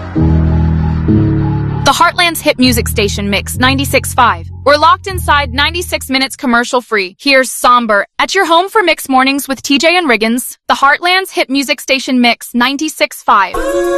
The Heartland's hit music station Mix 96.5. We're locked inside 96 minutes commercial free. Here's Somber at your home for Mix Mornings with TJ and Riggins. The Heartland's hit music station Mix 96.5.